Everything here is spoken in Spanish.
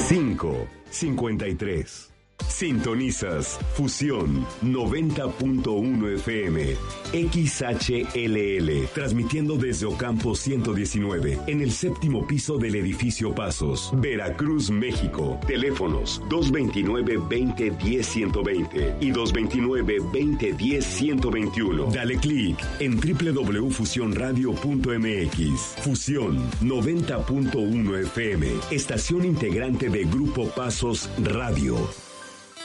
553. Sintonizas Fusión 90.1 FM, XHLL, transmitiendo desde Ocampo 119, en el séptimo piso del edificio Pasos, Veracruz, México. Teléfonos 229-2010-120 y 229-2010-121. Dale clic en www.fusionradio.mx. Fusión 90.1 FM, estación integrante de Grupo Pasos Radio.